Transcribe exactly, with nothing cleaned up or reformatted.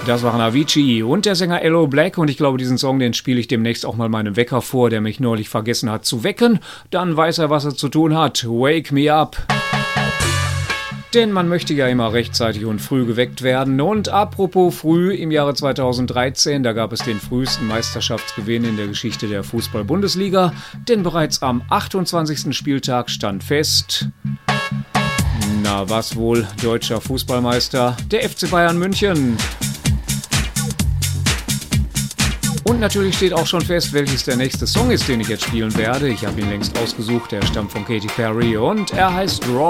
Das waren Avicii und der Sänger Aloe Blacc und ich glaube, diesen Song, den spiele ich demnächst auch mal meinem Wecker vor, der mich neulich vergessen hat zu wecken. Dann weiß er, was er zu tun hat. Wake me up. Denn man möchte ja immer rechtzeitig und früh geweckt werden. Und apropos früh, im Jahre zweitausenddreizehn, da gab es den frühesten Meisterschaftsgewinn in der Geschichte der Fußball-Bundesliga. Denn bereits am achtundzwanzigsten Spieltag stand fest... Na, was wohl, deutscher Fußballmeister, der F C Bayern München. Und natürlich steht auch schon fest, welches der nächste Song ist, den ich jetzt spielen werde. Ich habe ihn längst ausgesucht, er stammt von Katy Perry und er heißt Raw.